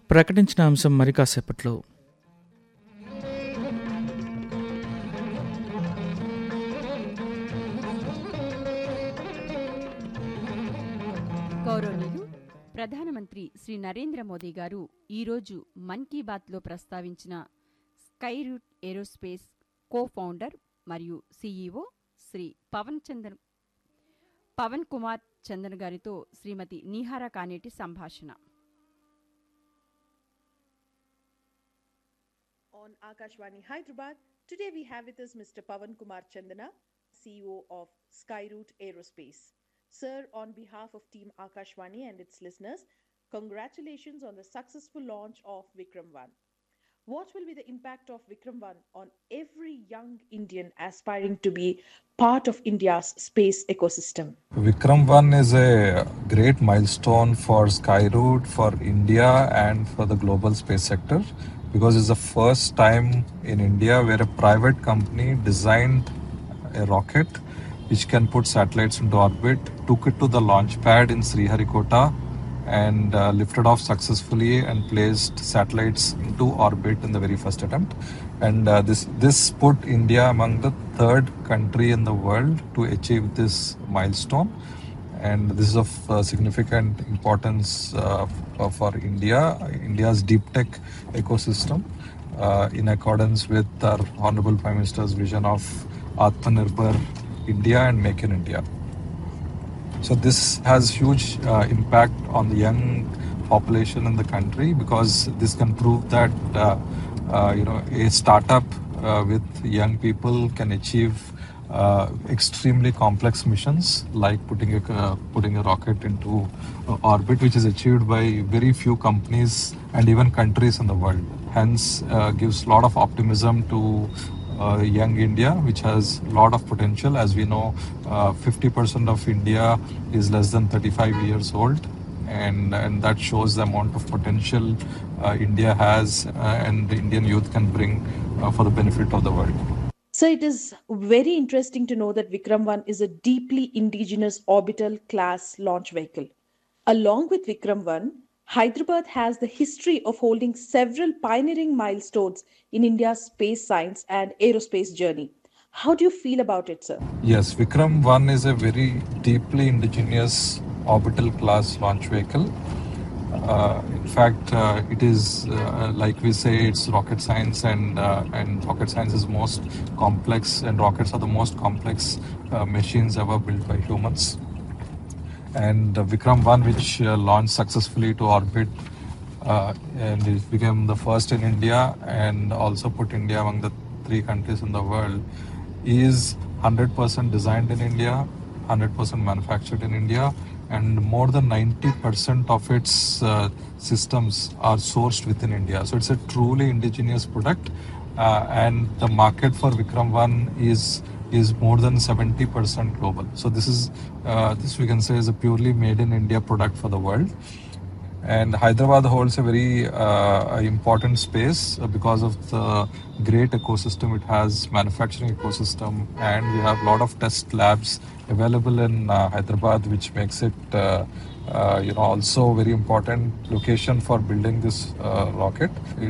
ప్రకటించిన అంశం మరి కాసేపట్లో. గౌరవనీయులు ప్రధానమంత్రి శ్రీ నరేంద్ర మోదీ గారు ఈరోజు మన్ కీ బాత్లో ప్రస్తావించిన sky route aerospace co founder మరియు సిఇఓ శ్రీ పవన్ కుమార్ చందన్ గారితో శ్రీమతి నీహారా కానేటి సంభాషణ. On Akashvani Hyderabad, today we have with us Mr. Pavan Kumar Chandana, CEO of Skyroot Aerospace. Sir, on behalf of Team Akashvani and its listeners, congratulations on the successful launch of Vikram 1. What will be the impact of Vikram 1 on every young Indian aspiring to be part of India's space ecosystem? Vikram 1 is a great milestone for Skyroot, for India and for the global space sector, because it's the first time in India where a private company designed a rocket which can put satellites into orbit, took it to the launch pad in Sriharikota and lifted off successfully and placed satellites into orbit in the very first attempt. And this put India among the third country in the world to achieve this milestone. And this is of significant importance for India's deep tech ecosystem, in accordance with our Honorable Prime Minister's vision of Atmanirbhar India and Make in India. So this has huge impact on the young population in the country, because this can prove that a startup with young people can achieve extremely complex missions like putting a rocket into orbit, which is achieved by very few companies and even countries in the world. Hence gives a lot of optimism to young India, which has a lot of potential. As we know, 50% of India is less than 35 years old, and that shows the amount of potential India has and the Indian youth can bring for the benefit of the world. So it is very interesting to know that Vikram 1 is a deeply indigenous orbital class launch vehicle. Along with Vikram 1, Hyderabad has the history of holding several pioneering milestones in India's space science and aerospace journey. How do you feel about it, sir? Yes, Vikram 1 is a very deeply indigenous orbital class launch vehicle. In fact, it is like we say, it's rocket science, and rocket science is most complex, and rockets are the most complex machines ever built by humans. And Vikram 1, which launched successfully to orbit, and it became the first in India and also put India among the 3 countries in the world, is 100% designed in India, 100% manufactured in India, and more than 90% of its systems are sourced within India. So it's a truly indigenous product, and the market for Vikram 1 is more than 70% global. So this we can say is a purely made in India product for the world. And Hyderabad holds a very important space because of the great ecosystem it has, manufacturing ecosystem, and we have a lot of test labs available in Hyderabad, which makes it also very important location for building this rocket.